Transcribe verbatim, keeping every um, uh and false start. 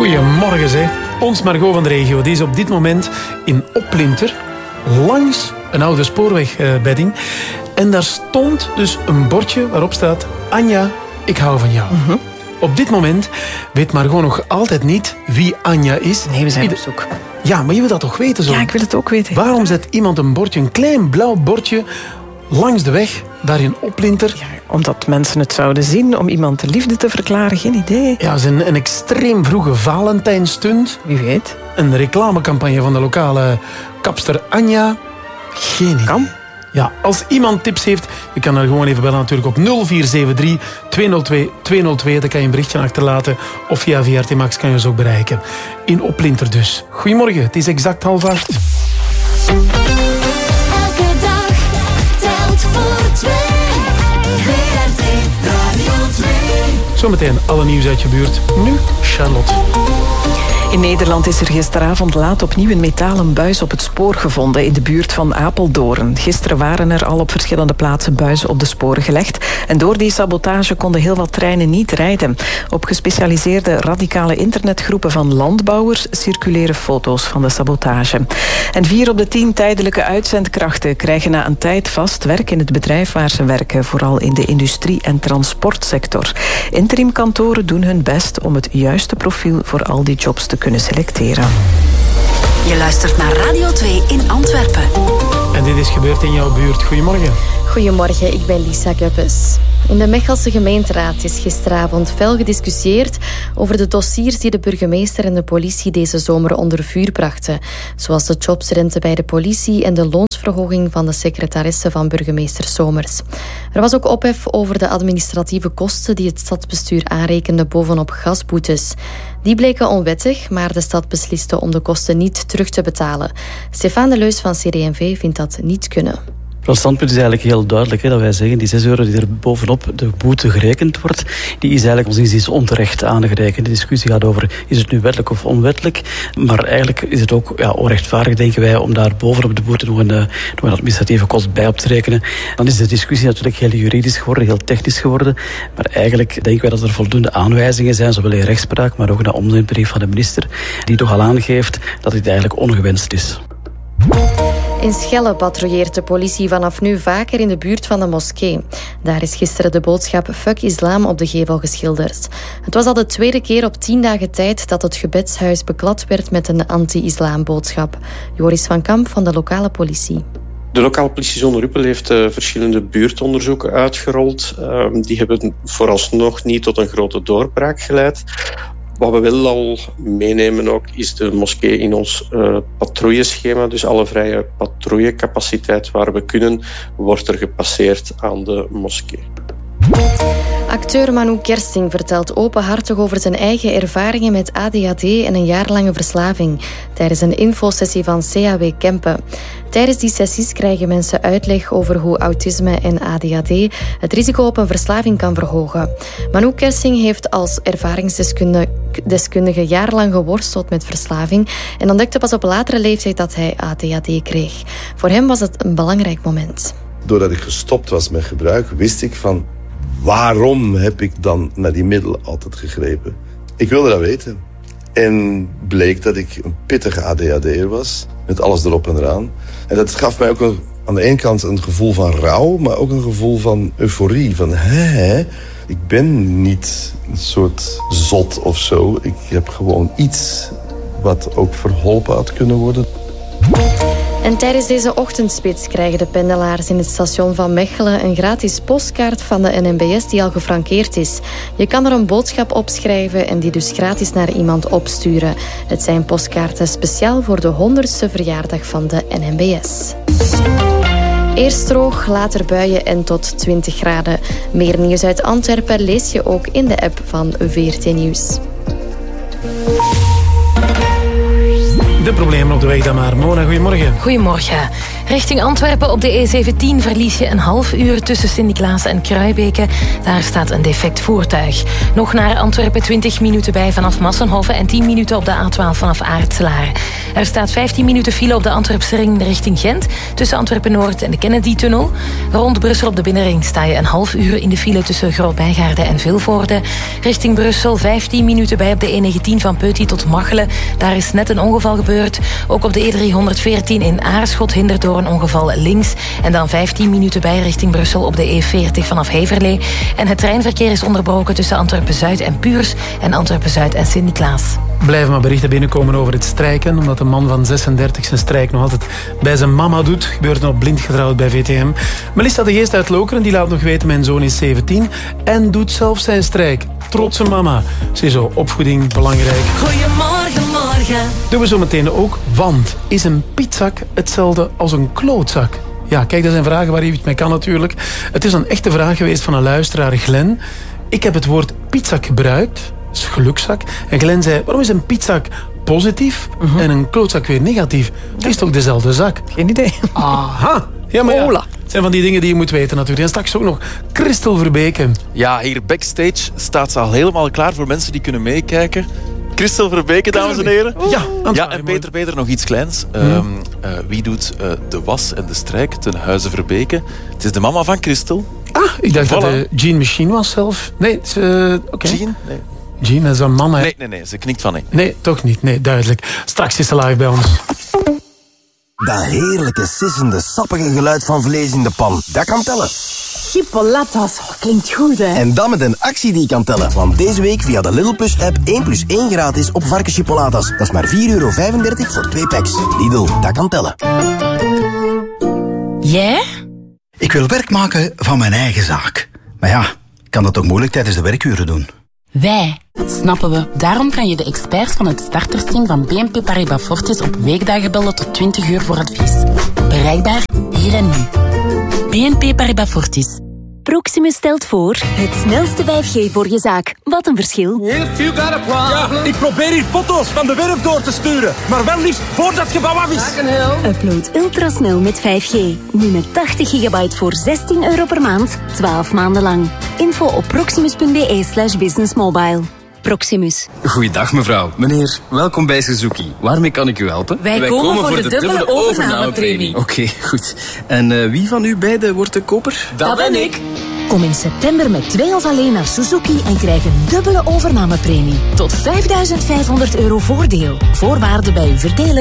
Goedemorgen, zeg. Ons Margot van de regio die is op dit moment in Oplinter, langs een oude spoorwegbedding. En daar stond dus een bordje waarop staat: Anja, ik hou van jou. Mm-hmm. Op dit moment weet Margot nog altijd niet wie Anja is. Nee, we zijn op zoek. Ja, maar je wil dat toch weten zo? Ja, ik wil het ook weten. Waarom zet iemand een bordje, een klein blauw bordje, langs de weg, daar in Oplinter? Ja, omdat mensen het zouden zien, om iemand de liefde te verklaren, geen idee. Ja, het is een, een extreem vroege Valentijnstunt. Wie weet. Een reclamecampagne van de lokale kapster Anja. Geen idee. Kan. Ja, als iemand tips heeft, je kan er gewoon even bellen natuurlijk op nul vier zeven drie twee nul twee twee nul twee. Daar kan je een berichtje achterlaten. Of via V R T Max kan je ons ook bereiken. In Oplinter dus. Goedemorgen, het is exact half acht. Elke dag telt voor twee. V R T Radio twee. Zometeen alle nieuws uit je buurt. Nu Charlotte. In Nederland is er gisteravond laat opnieuw een metalen buis op het spoor gevonden in de buurt van Apeldoorn. Gisteren waren er al op verschillende plaatsen buizen op de sporen gelegd. En door die sabotage konden heel wat treinen niet rijden. Op gespecialiseerde radicale internetgroepen van landbouwers circuleren foto's van de sabotage. En vier op de tien tijdelijke uitzendkrachten krijgen na een tijd vast werk in het bedrijf waar ze werken, vooral in de industrie- en transportsector. Interimkantoren doen hun best om het juiste profiel voor al die jobs te kunnen selecteren. Je luistert naar Radio twee in Antwerpen. En dit is gebeurd in jouw buurt. Goedemorgen. Goedemorgen, ik ben Lisa Guppes. In de Mechelse gemeenteraad is gisteravond fel gediscussieerd over de dossiers die de burgemeester en de politie deze zomer onder vuur brachten. Zoals de jobsrente bij de politie en de loonsverhoging van de secretaresse van burgemeester Somers. Er was ook ophef over de administratieve kosten die het stadsbestuur aanrekende bovenop gasboetes. Die bleken onwettig, maar de stad besliste om de kosten niet terug te betalen. Stefan de Leus van C D M V vindt dat niet kunnen. Het standpunt is eigenlijk heel duidelijk. Hè, dat wij zeggen, die zes euro die er bovenop de boete gerekend wordt, die is eigenlijk ons inziens onterecht aangerekend. De discussie gaat over, is het nu wettelijk of onwettelijk? Maar eigenlijk is het ook ja, onrechtvaardig, denken wij, om daar bovenop de boete nog een, nog een administratieve kost bij op te rekenen. Dan is de discussie natuurlijk heel juridisch geworden, heel technisch geworden. Maar eigenlijk denken wij dat er voldoende aanwijzingen zijn, zowel in rechtspraak, maar ook in de omzebrief van de minister, die toch al aangeeft dat dit eigenlijk ongewenst is. In Schelle patrouilleert de politie vanaf nu vaker in de buurt van de moskee. Daar is gisteren de boodschap Fuck Islam op de gevel geschilderd. Het was al de tweede keer op tien dagen tijd dat het gebedshuis beklad werd met een anti-islam boodschap. Joris van Kamp van de lokale politie. De lokale politie Zonneruppel heeft uh, verschillende buurtonderzoeken uitgerold. Uh, die hebben vooralsnog niet tot een grote doorbraak geleid. Wat we wel al meenemen ook, is de moskee in ons uh, patrouilleschema. Dus alle vrije patrouillecapaciteit waar we kunnen, wordt er gepasseerd aan de moskee. Acteur Manu Kersting vertelt openhartig over zijn eigen ervaringen met A D H D en een jaarlange verslaving tijdens een infosessie van C A W Kempen. Tijdens die sessies krijgen mensen uitleg over hoe autisme en A D H D het risico op een verslaving kan verhogen. Manu Kersting heeft als ervaringsdeskundige jarenlang geworsteld met verslaving en ontdekte pas op latere leeftijd dat hij A D H D kreeg. Voor hem was het een belangrijk moment. Doordat ik gestopt was met gebruik, wist ik van waarom heb ik dan naar die middelen altijd gegrepen. Ik wilde dat weten. En bleek dat ik een pittige A D H D'er was, met alles erop en eraan. En dat gaf mij ook een, aan de ene kant een gevoel van rouw, maar ook een gevoel van euforie. Van, hè, ik ben niet een soort zot of zo. Ik heb gewoon iets wat ook verholpen had kunnen worden. En tijdens deze ochtendspits krijgen de pendelaars in het station van Mechelen een gratis postkaart van de N M B S die al gefrankeerd is. Je kan er een boodschap op schrijven en die dus gratis naar iemand opsturen. Het zijn postkaarten speciaal voor de honderdste verjaardag van de N M B S. Eerst droog, later buien en tot twintig graden. Meer nieuws uit Antwerpen lees je ook in de app van V R T Nieuws. De problemen op de weg dan maar. Mona, goedemorgen. Goedemorgen. Richting Antwerpen op de E zeventien verlies je een half uur tussen Sint-Niklaas en Kruibeke. Daar staat een defect voertuig. Nog naar Antwerpen twintig minuten bij vanaf Massenhoven en tien minuten op de A twaalf vanaf Aartselaar. Er staat vijftien minuten file op de Antwerpse ring richting Gent, tussen Antwerpen-Noord en de Kennedy-tunnel. Rond Brussel op de binnenring sta je een half uur in de file tussen Groot-Bijgaarde en Vilvoorde. Richting Brussel vijftien minuten bij op de E negentien van Peuty tot Machelen. Daar is net een ongeval gebeurd. Ook op de E driehonderdveertien in Aarschot hindert door een ongeval links. En dan vijftien minuten bij richting Brussel op de E veertig vanaf Heverlee. En het treinverkeer is onderbroken tussen Antwerpen-Zuid en Puurs en Antwerpen-Zuid en Sint-Niklaas. Blijven maar berichten binnenkomen over het strijken, omdat een man van zesendertig zijn strijk nog altijd bij zijn mama doet. Gebeurt nog blind getrouwd bij V T M. Melissa de Geest uit Lokeren die laat nog weten, mijn zoon is zeventien en doet zelf zijn strijk. Trotse mama. Ziezo, opvoeding belangrijk. Goedemorgen, morgen. Doen we zo meteen ook, want is een pietzak hetzelfde als een klootzak? Ja, kijk, dat zijn vragen waar je iets mee kan natuurlijk. Het is een echte vraag geweest van een luisteraar, Glenn. Ik heb het woord pietzak gebruikt, dat is gelukzak. En Glenn zei, waarom is een pietzak positief mm-hmm. en een klootzak weer negatief? Het is toch dezelfde zak? Geen idee. Aha. Ja, maar ja, het zijn van die dingen die je moet weten natuurlijk. En straks ook nog Christel Verbeke. Ja, hier backstage staat ze al helemaal klaar voor mensen die kunnen meekijken. Christel Verbeke, dames en heren. Ja, ja en Peter Peter nog iets kleins. Hmm. Um, uh, wie doet uh, de was en de strijk ten huize Verbeke? Het is de mama van Christel. Ah, ik dacht voilà. dat het Jean Machine was zelf. Nee, het is... Uh, okay. Jean? Nee. Jean, dat is een man, hè? Nee, nee, nee, ze knikt van nee. Nee, toch niet. Nee, duidelijk. Straks is ze live bij ons. Dat heerlijke, sissende, sappige geluid van vlees in de pan. Dat kan tellen. Chipolatas, klinkt goed, hè? En dan met een actie die kan tellen. Want deze week via de Lidl Plus app één plus één gratis op varkenschipolatas. Dat is maar vier euro vijfendertig voor twee packs. Lidl, dat kan tellen. Jij? Yeah? Ik wil werk maken van mijn eigen zaak. Maar ja, ik kan dat toch moeilijk tijdens de werkuren doen? Wij, snappen we. Daarom kan je de experts van het startersteam van B N P Paribas Fortis op weekdagen bellen tot twintig uur voor advies. Bereikbaar hier en nu. B N P Paribas Fortis. Proximus stelt voor het snelste vijf G voor je zaak. Wat een verschil. Ja, ik probeer hier foto's van de werf door te sturen. Maar wel liefst voordat het gebouw af is. Upload ultrasnel met vijf G. Nu met tachtig gigabyte voor zestien euro per maand. twaalf maanden lang. Info op proximus.be slash businessmobile. Proximus. Goeiedag mevrouw. Meneer, welkom bij Suzuki. Waarmee kan ik u helpen? Wij, Wij komen, komen voor de, de dubbele, dubbele overnamepremie. Oké, okay, goed. En uh, wie van u beiden wordt de koper? Dat, Dat ben ik. Kom in september met twee of alleen naar Suzuki en krijg een dubbele overnamepremie. Tot vijfduizend vijfhonderd euro voordeel. Voorwaarden bij uw verdeler